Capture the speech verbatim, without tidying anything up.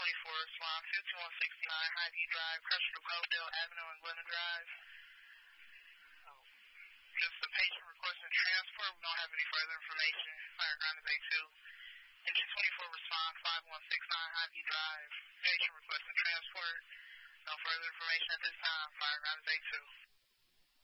twenty-four, Swan fifty-one sixty-nine, Highview Drive, Crusher to Cloverdale Avenue and Glenda Drive. Oh. Just the patient requesting transport. We don't have any further information. Fire ground is A two. Engine twenty-four, respond five one six nine, Highview Drive. Patient requesting transport. No further information at this time. Fire ground is A two.